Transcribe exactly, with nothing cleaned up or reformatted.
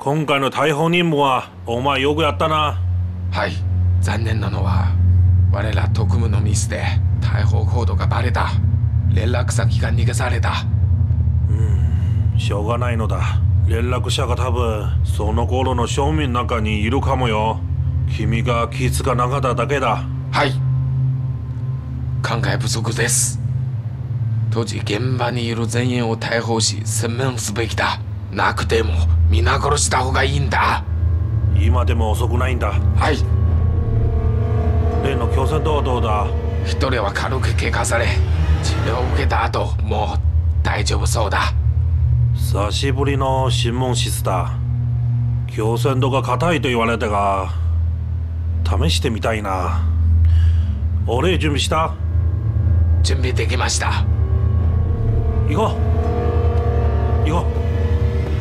今回の逮捕任務はお前よくやったな。 はい、残念なのは我ら特務のミスで逮捕コードがバレた。連絡先が逃げされた。 うん、しょうがないのだ。連絡者が多分その頃の庶民の中にいるかもよ。君が気づかなかっただけだ。 はい、考え不足です。当時現場にいる全員を逮捕し専念すべきだ。なくても皆殺した方がいいんだ。 今でも遅くないんだ。 はい。 例の共産党はどうだ？ 一人は軽く怪我され治療を受けた後もう大丈夫そうだ。 久しぶりの新聞室だ。共産党が硬いと言われたが試してみたいな。俺準備した？ 準備できました。 行こう。